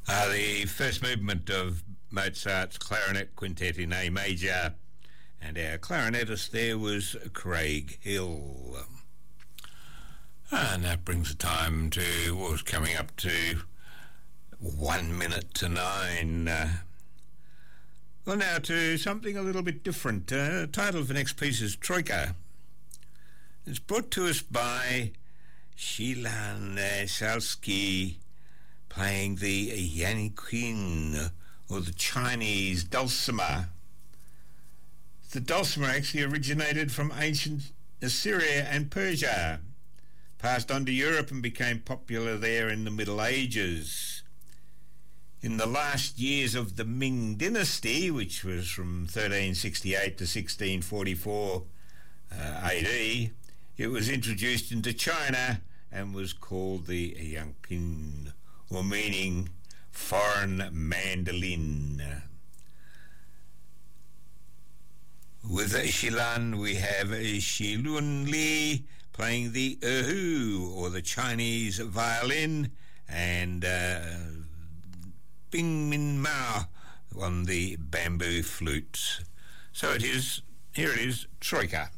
The first movement of Mozart's Clarinet Quintet in A major, and our clarinetist there was Craig Hill. And that brings the time to what was coming up to 1 minute to 9. Well, now to something a little bit different. The title of the next piece is Troika. It's brought to us by Shilan Shalsky, playing the Yanqin, or the Chinese dulcimer. The dulcimer actually originated from ancient Assyria and Persia, passed on to Europe and became popular there in the Middle Ages. In the last years of the Ming Dynasty, which was from 1368 to 1644 AD, it was introduced into China and was called the Yanqin, or meaning foreign mandolin. With Shilan we have Shilun Li playing the erhu, or the Chinese violin, and Bing Min Mao on the bamboo flute. So here it is, Troika.